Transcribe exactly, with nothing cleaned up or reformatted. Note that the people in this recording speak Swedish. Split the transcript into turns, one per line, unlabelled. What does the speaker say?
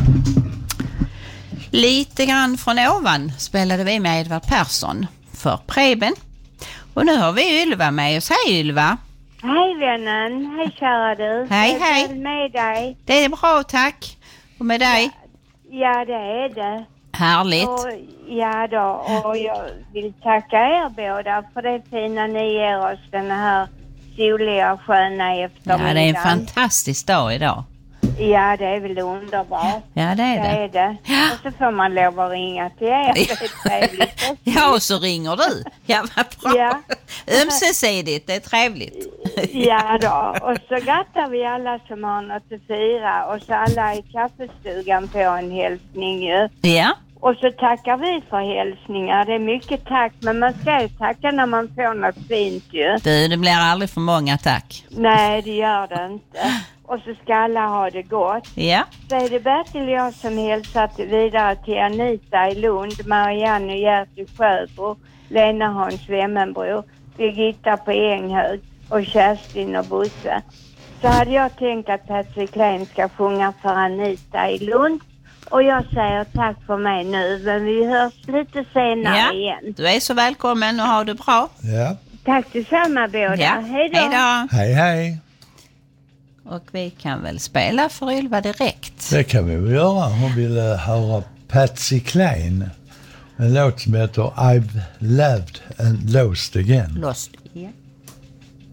Lite grann från ovan spelade vi med Edvard Persson för Preben. Och nu har vi Ylva med oss. Hej Ylva!
Hej vännen, hej kära du.
Hej hej!
Är med dig?
Det är bra, tack. Och med dig?
Ja, det är det.
Härligt.
Och, ja då, och jag vill tacka er båda för det fina ni ger oss den här soliga, sköna eftermiddagen.
Ja, det är en fantastisk dag idag.
Ja, det är väl underbart.
Ja, det är det.
Det är det. Ja. Och så får man lov att ringa till er. Det är trevligt.
Ja, och så ringer du. Ja, vad bra.
Ja.
Ömsesidigt, det är trevligt.
Ja då, och så grattar vi alla som har något att fira. Och så alla i kaffestugan på en hälsning ju.
Ja.
Och så tackar vi för hälsningar. Det är mycket tack, men man ska ju tacka när man får något fint ju.
Du, det blir aldrig för många tack.
Nej, det gör det inte. Och så ska alla ha det gott.
Ja.
Så är det Bertil och jag som hälsat vidare till Anita i Lund, Marianne och Gert i Sjöbo, Lena Hans Wemmenbro, Birgitta på Änghög och Kerstin och Bosse. Så hade jag tänkt att Patsy Klein ska sjunga för Anita i Lund. Och jag säger tack för mig nu, men vi hörs lite senare
Ja.
igen.
Du är så välkommen och ha det bra.
Ja.
Tack detsamma båda.
Ja.
Hej då.
Hej då.
Hej hej.
Och vi kan väl spela för Ylva direkt.
Det kan vi väl göra. Hon ville höra Patsy Klein. En låt som heter I've Loved and Lost Again.
Lost igen.